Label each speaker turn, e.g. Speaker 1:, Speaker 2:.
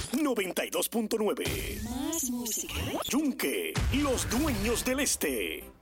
Speaker 1: 92.9.
Speaker 2: Más música.
Speaker 1: Yunque, los dueños del este.